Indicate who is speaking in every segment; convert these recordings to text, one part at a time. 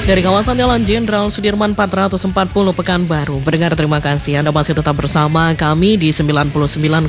Speaker 1: Dari kawasan Jalan Jenderal Sudirman 440 Pekanbaru. Pendengar, terima kasih Anda masih tetap bersama kami di 99,1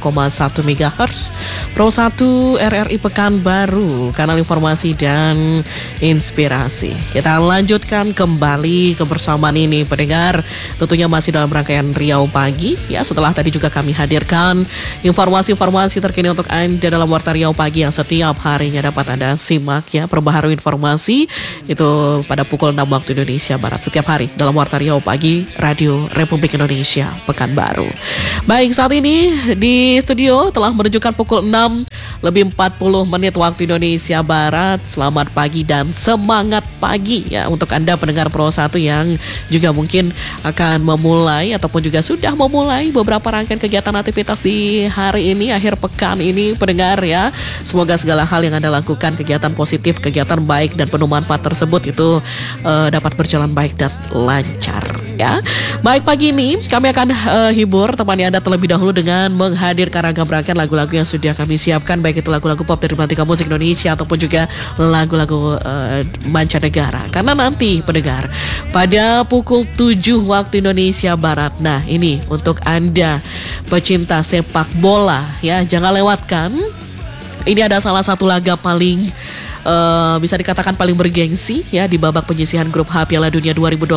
Speaker 1: MHz Pro 1 RRI Pekanbaru, kanal informasi dan inspirasi. Kita lanjutkan kembali kebersamaan ini, pendengar, tentunya masih dalam rangkaian Riau Pagi ya. Setelah tadi juga kami hadirkan informasi-informasi terkini untuk Anda dalam Warta Riau Pagi yang setiap harinya dapat Anda simak ya, perbaharui informasi itu pada pukul 6 waktu Indonesia Barat setiap hari dalam Warta Riau Pagi Radio Republik Indonesia Pekanbaru. Baik, saat ini di studio telah menunjukkan pukul 6 lebih 40 menit waktu Indonesia Barat. Selamat pagi dan semangat pagi ya untuk Anda pendengar Pro 1 yang juga mungkin akan memulai ataupun juga sudah memulai beberapa rangkaian kegiatan aktivitas di hari ini, akhir pekan ini, pendengar ya. Semoga segala hal yang Anda lakukan, kegiatan positif, kegiatan baik dan penuh manfaat tersebut itu dapat berjalan baik dan lancar ya. Baik, pagi ini kami akan hibur temani Anda terlebih dahulu dengan menghadirkan ragam rangkaian lagu-lagu yang sudah kami siapkan, baik itu lagu-lagu pop dari Belantika Musik Indonesia ataupun juga lagu-lagu mancanegara. Karena nanti pendengar pada pukul 7 waktu Indonesia Barat, nah ini untuk Anda pecinta sepak bola ya, jangan lewatkan. Ini ada salah satu laga paling bisa dikatakan paling bergengsi ya di babak penyisihan grup H Piala Dunia 2026.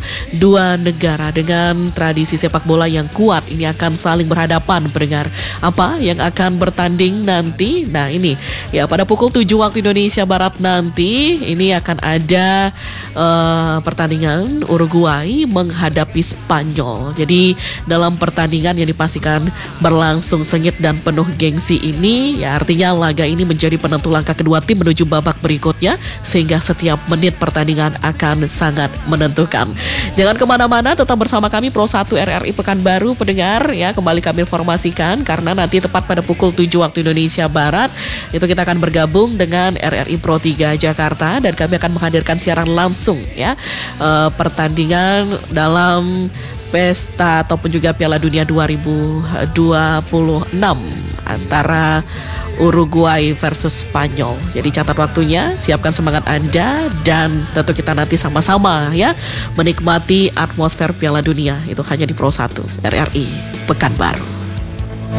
Speaker 1: Dua negara dengan tradisi sepak bola yang kuat ini akan saling berhadapan, pendengar. Apa yang akan bertanding nanti? Nah ini ya pada pukul 7 waktu Indonesia Barat nanti ini akan ada pertandingan Uruguay menghadapi Spanyol. Jadi dalam pertandingan yang dipastikan berlangsung sengit dan penuh gengsi ini ya, artinya laga ini menjadi penentu langkah kedua tim menuju babak berikutnya, sehingga setiap menit pertandingan akan sangat menentukan. Jangan kemana-mana, tetap bersama kami Pro 1 RRI Pekanbaru, pendengar ya. Kembali kami informasikan karena nanti tepat pada pukul 7 waktu Indonesia Barat itu kita akan bergabung dengan RRI Pro 3 Jakarta dan kami akan menghadirkan siaran langsung ya pertandingan dalam pesta ataupun juga Piala Dunia 2026 antara Uruguay versus Spanyol. Jadi catat waktunya, siapkan semangat Anda dan tentu kita nanti sama-sama ya menikmati atmosfer Piala Dunia itu hanya di Pro 1 RRI Pekanbaru.